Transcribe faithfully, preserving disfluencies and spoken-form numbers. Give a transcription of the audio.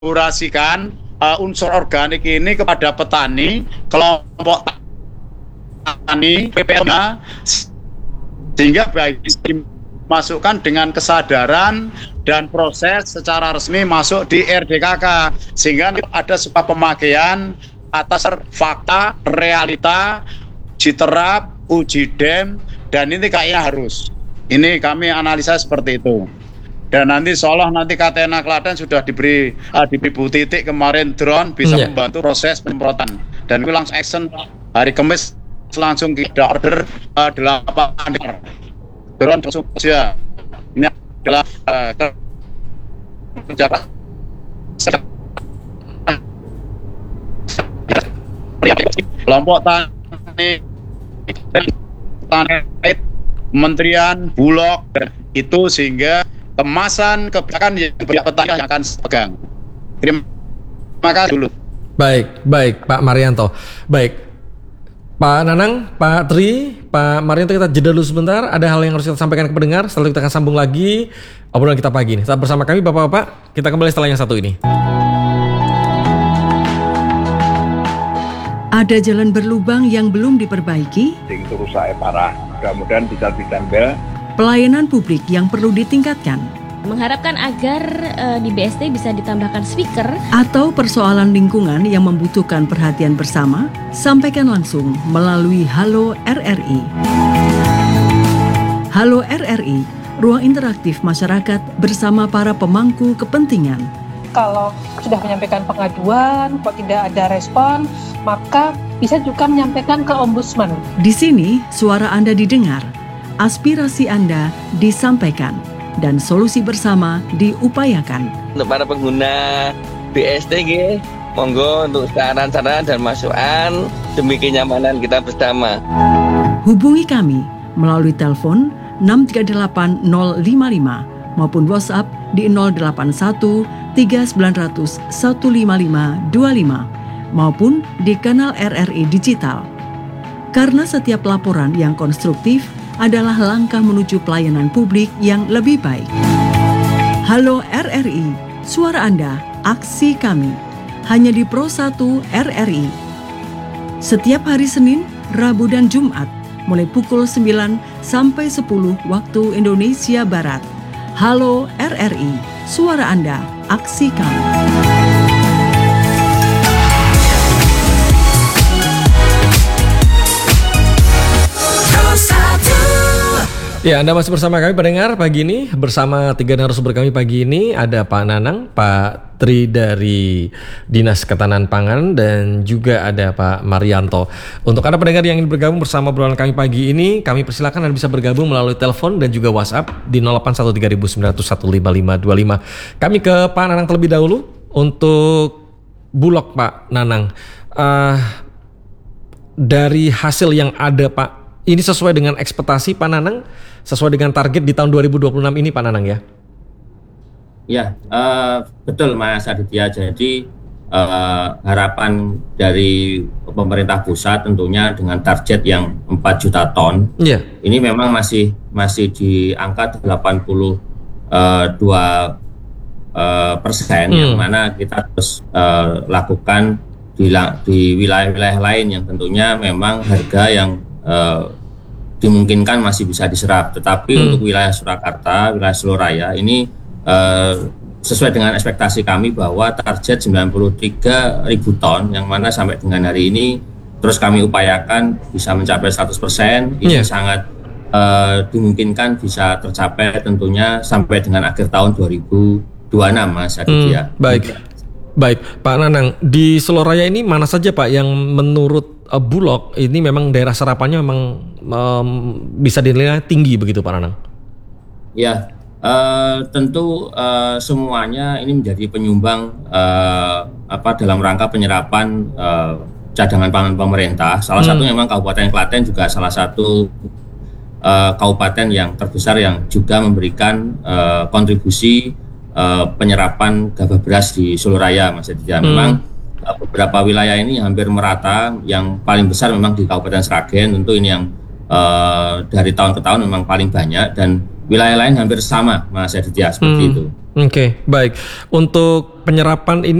mengkolaborasikan uh, unsur organik ini kepada petani, kelompok tani, P P L-nya, sehingga baik dimasukkan dengan kesadaran dan proses secara resmi masuk di R D K K, sehingga ada sebuah pemakaian atas fakta, realita, uji terap, uji dem, dan ini kayaknya harus. Ini kami analisa seperti itu. Dan nanti seolah nanti K T N A Klaten sudah diberi uh, diberi Bu Titik kemarin drone bisa yeah. membantu proses penyemprotan. Dan itu langsung action hari Kamis langsung kita order uh, delapan drone langsung saja. Ini adalah uh, kerja kelompok tani, tani, kementerian, bulog itu, sehingga kemasan kebijakan yang banyak petani yang akan pegang. Terima kasih dulu. Baik, baik Pak Marianto. Baik, Pak Nanang, Pak Tri, Pak Marianto, kita jeda dulu sebentar. Ada hal yang harus kita sampaikan ke pendengar. Setelah kita akan sambung lagi obrolan kita pagi ini. Tetap bersama kami Bapak-Bapak. Kita kembali setelah yang satu ini. Ada jalan berlubang yang belum diperbaiki, sing rusak parah, mudah-mudahan bisa ditempel. Pelayanan publik yang perlu ditingkatkan, mengharapkan agar uh, di B S D bisa ditambahkan speaker, atau persoalan lingkungan yang membutuhkan perhatian bersama, sampaikan langsung melalui Halo R R I. Halo R R I, ruang interaktif masyarakat bersama para pemangku kepentingan. Kalau sudah menyampaikan pengaduan, kok tidak ada respon, maka bisa juga menyampaikan ke Ombudsman. Di sini, suara Anda didengar, aspirasi Anda disampaikan, dan solusi bersama diupayakan. Untuk para pengguna B S D, monggo untuk saran-saran dan masukan demi kenyamanan kita bersama. Hubungi kami melalui telepon enam tiga delapan nol lima lima maupun WhatsApp di nol delapan satu tiga sembilan nol nol satu lima lima dua lima maupun di kanal R R I Digital. Karena setiap laporan yang konstruktif adalah langkah menuju pelayanan publik yang lebih baik. Halo R R I, suara Anda, aksi kami. Hanya di Pro satu R R I. Setiap hari Senin, Rabu dan Jumat, mulai pukul sembilan sampai sepuluh waktu Indonesia Barat. Halo R R I, suara Anda, aksi kami. Ya, Anda masih bersama kami pendengar pagi ini. Bersama tiga narasumber kami pagi ini ada Pak Nanang, Pak Tri dari Dinas Ketahanan Pangan, dan juga ada Pak Marianto. Untuk Anda pendengar yang ingin bergabung bersama obrolan kami pagi ini, kami persilakan Anda bisa bergabung melalui telepon dan juga WhatsApp di nol delapan satu tiga sembilan nol satu lima lima dua lima. Kami ke Pak Nanang terlebih dahulu untuk Bulog, Pak Nanang. Uh, dari hasil yang ada, Pak, ini sesuai dengan ekspektasi Pak Nanang, sesuai dengan target di tahun dua ribu dua puluh enam ini Pak Nanang ya? Ya, uh, betul Mas Aditya. Jadi uh, harapan dari pemerintah pusat tentunya dengan target yang empat juta ton. Yeah. Ini memang masih masih di angka delapan puluh dua persen, hmm. yang mana kita terus uh, lakukan di, di wilayah-wilayah lain yang tentunya memang harga yang uh, dimungkinkan masih bisa diserap, tetapi hmm. untuk wilayah Surakarta, wilayah Seloraya ini uh, sesuai dengan ekspektasi kami bahwa target sembilan puluh tiga ribu ton yang mana sampai dengan hari ini terus kami upayakan bisa mencapai seratus persen. Ini yeah. sangat uh, dimungkinkan bisa tercapai tentunya sampai dengan akhir tahun dua ribu dua puluh enam, Mas Aditya. Hmm, baik. Baik, Pak Nanang, di Seloraya ini mana saja Pak yang menurut uh, Bulog ini memang daerah serapannya memang um, bisa dinilai tinggi begitu Pak Nanang? Ya, uh, tentu uh, semuanya ini menjadi penyumbang uh, apa dalam rangka penyerapan uh, cadangan pangan pemerintah. Salah hmm. satu memang Kabupaten Klaten juga salah satu uh, kabupaten yang terbesar yang juga memberikan uh, kontribusi Uh, penyerapan gabah beras di Seloraya, Mas Aditya. Memang hmm. uh, beberapa wilayah ini hampir merata. Yang paling besar memang di Kabupaten Sragen, tentu ini yang uh, dari tahun ke tahun memang paling banyak, dan wilayah lain hampir sama, Mas Aditya, seperti hmm. itu. Oke, baik. Untuk penyerapan ini